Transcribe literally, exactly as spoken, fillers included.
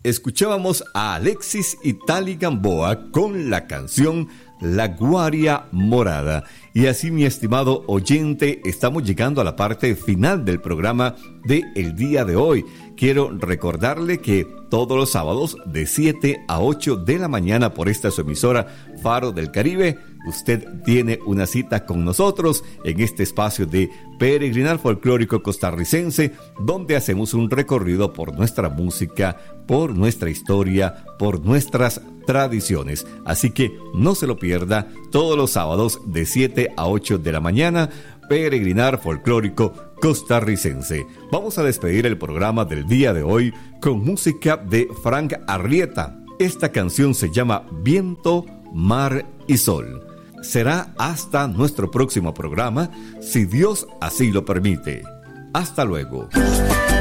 escuchábamos a Alexis Itali Gamboa con la canción La Guaria Morada. Y así, mi estimado oyente, estamos llegando a la parte final del programa de el día de hoy. Quiero recordarle que todos los sábados de siete a ocho de la mañana por esta su emisora Faro del Caribe, usted tiene una cita con nosotros en este espacio de Peregrinar Folclórico Costarricense, donde hacemos un recorrido por nuestra música, por nuestra historia, por nuestras tradiciones. Así que no se lo pierda todos los sábados de siete a ocho de la mañana, Peregrinar Folclórico Costarricense. Vamos a despedir el programa del día de hoy con música de Frank Arrieta. Esta canción se llama Viento, Mar y Sol. Será hasta nuestro próximo programa, si Dios así lo permite. Hasta luego.